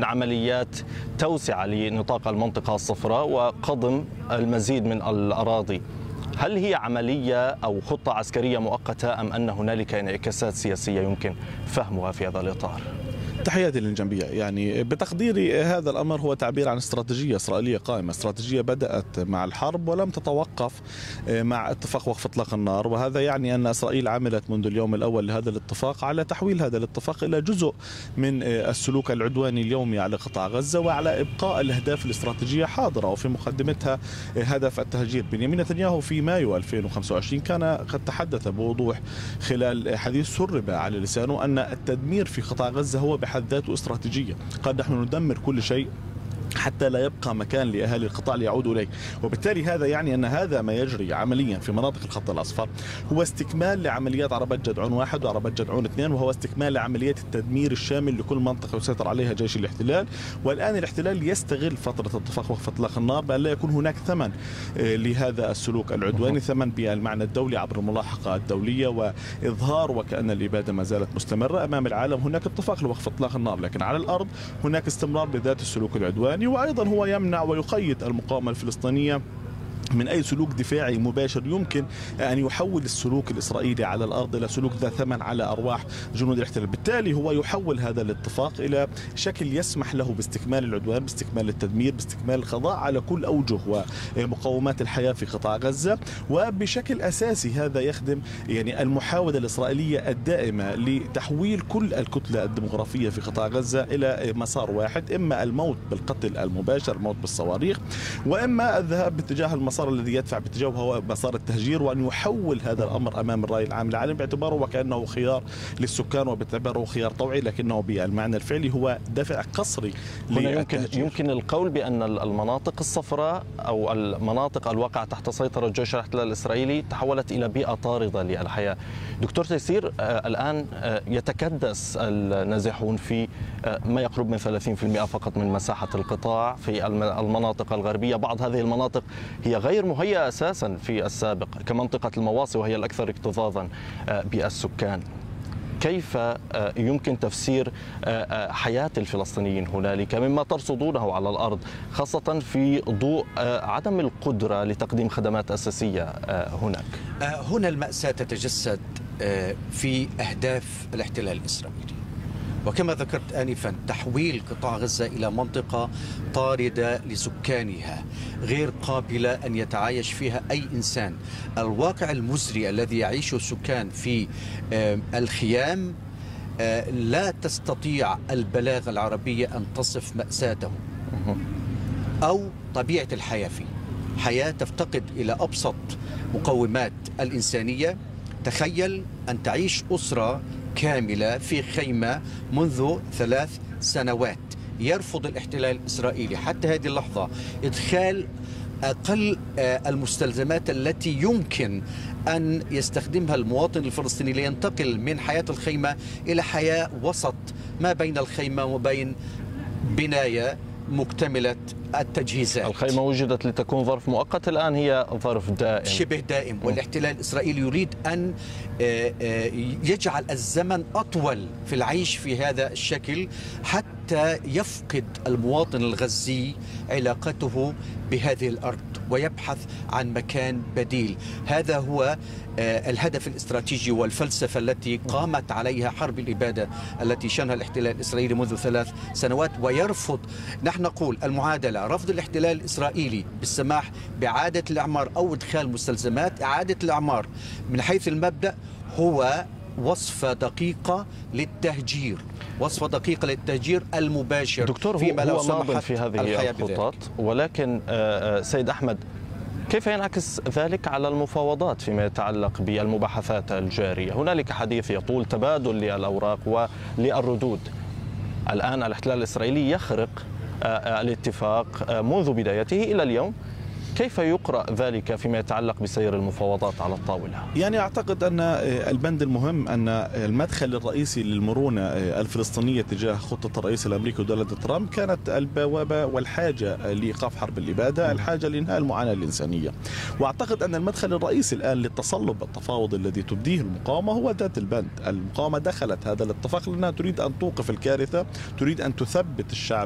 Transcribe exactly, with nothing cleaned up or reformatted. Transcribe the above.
عمليات توسعة لنطاق المنطقة الصفراء وقضم المزيد من الأراضي. هل هي عملية أو خطة عسكرية مؤقتة أم أن هنالك انعكاسات سياسية يمكن فهمها في هذا الإطار؟ تحياتي للجنبية. يعني بتقديري هذا الأمر هو تعبير عن استراتيجية إسرائيلية قائمة، استراتيجية بدأت مع الحرب ولم تتوقف مع اتفاق وقف إطلاق النار، وهذا يعني أن إسرائيل عملت منذ اليوم الأول لهذا الاتفاق على تحويل هذا الاتفاق إلى جزء من السلوك العدواني اليومي على قطاع غزة، وعلى إبقاء الأهداف الاستراتيجية حاضرة وفي مقدمتها هدف التهجير. بنيامين نتنياهو في مايو ألفين وخمسة وعشرين كان قد تحدث بوضوح خلال حديث سرب على لسانه أن التدمير في قطاع غزة هو بحد ذاته استراتيجية، قد نحن ندمر كل شيء حتى لا يبقى مكان لأهالي القطاع ليعودوا إليه. وبالتالي هذا يعني أن هذا ما يجري عمليا في مناطق الخط الأصفر هو استكمال لعمليات عربات جدعون واحد وعربات جدعون اثنين، وهو استكمال لعمليات التدمير الشامل لكل منطقة يسيطر عليها جيش الاحتلال. والآن الاحتلال يستغل فترة اتفاق وقف إطلاق النار بأن لا يكون هناك ثمن لهذا السلوك العدواني، ثمن بالمعنى الدولي عبر الملاحقة الدولية وإظهار وكأن الإبادة ما زالت مستمرة أمام العالم. هناك اتفاق لوقف إطلاق النار، لكن على الأرض هناك استمرار بذات السلوك العدواني، وأيضا هو يمنع ويقيد المقاومة الفلسطينية من أي سلوك دفاعي مباشر يمكن أن يحول السلوك الإسرائيلي على الأرض إلى سلوك ذا ثمن على أرواح جنود الاحتلال. بالتالي هو يحول هذا الاتفاق إلى شكل يسمح له باستكمال العدوان، باستكمال التدمير، باستكمال القضاء على كل أوجه ومقومات الحياة في قطاع غزة، وبشكل أساسي هذا يخدم يعني المحاولة الإسرائيلية الدائمة لتحويل كل الكتلة الديمغرافية في قطاع غزة إلى مسار واحد، إما الموت بالقتل المباشر، الموت بالصواريخ، وإما الذهاب باتجاه المسار الذي يدفع باتجاهه هو مسار التهجير، وأن يحول هذا الأمر أمام الرأي العام العالمي باعتباره وكأنه خيار للسكان وباعتباره خيار طوعي، لكنه بالمعنى الفعلي هو دافع قصري. هنا يمكن يمكن القول بأن المناطق الصفراء أو المناطق الواقعة تحت سيطرة جيش الاحتلال الإسرائيلي تحولت إلى بيئة طاردة للحياة. دكتور تيسير، الآن يتكدس النازحون في ما يقرب من ثلاثين بالمئة فقط من مساحة القطاع في المناطق الغربية. بعض هذه المناطق هي غير مهيئة أساسا في السابق كمنطقة المواصي وهي الأكثر اكتظاظا بالسكان. كيف يمكن تفسير حياة الفلسطينيين هنالك مما ترصدونه على الأرض، خاصة في ضوء عدم القدرة لتقديم خدمات أساسية هناك؟ هنا المأساة تتجسد في أهداف الاحتلال الإسرائيلي، وكما ذكرت آنفا تحويل قطاع غزة إلى منطقة طاردة لسكانها غير قابلة أن يتعايش فيها أي إنسان. الواقع المزري الذي يعيشه السكان في الخيام لا تستطيع البلاغة العربية أن تصف مأساته أو طبيعة الحياة فيه. حياة تفتقد إلى أبسط مقومات الإنسانية. تخيل أن تعيش أسرة كاملة في خيمة منذ ثلاث سنوات. يرفض الاحتلال الإسرائيلي حتى هذه اللحظة إدخال أقل المستلزمات التي يمكن أن يستخدمها المواطن الفلسطيني لينتقل من حياة الخيمة إلى حياة وسط ما بين الخيمة وبين بناية مكتملة التجهيزات. الخيمة وجدت لتكون ظرف مؤقت، الآن هي ظرف دائم شبه دائم. والاحتلال الإسرائيلي يريد أن يجعل الزمن أطول في العيش في هذا الشكل حتى يفقد المواطن الغزي علاقته بهذه الأرض ويبحث عن مكان بديل. هذا هو الهدف الاستراتيجي والفلسفة التي قامت عليها حرب الإبادة التي شنها الاحتلال الإسرائيلي منذ ثلاث سنوات. ويرفض، نحن نقول المعادلة، رفض الاحتلال الإسرائيلي بالسماح بإعادة الإعمار أو إدخال مستلزمات إعادة الإعمار من حيث المبدأ هو وصفة دقيقة للتهجير، وصفة دقيقة للتهجير المباشر. دكتور، فيما هو ناظر في هذه الخطط، ولكن سيد أحمد كيف ينعكس ذلك على المفاوضات فيما يتعلق بالمباحثات الجارية؟ هنالك حديث يطول تبادل للأوراق وللردود. الآن الاحتلال الإسرائيلي يخرق الاتفاق منذ بدايته إلى اليوم. كيف يقرأ ذلك فيما يتعلق بسير المفاوضات على الطاولة؟ يعني أعتقد أن البند المهم أن المدخل الرئيسي للمرونة الفلسطينية تجاه خطة الرئيس الأمريكي دونالد ترامب كانت البوابة والحاجة لإيقاف حرب الإبادة، الحاجة لإنهاء المعاناة الإنسانية. وأعتقد أن المدخل الرئيسي الآن للتصلب التفاوض الذي تبديه المقاومة هو ذات البند. المقاومة دخلت هذا الاتفاق لأنها تريد أن توقف الكارثة، تريد أن تثبت الشعب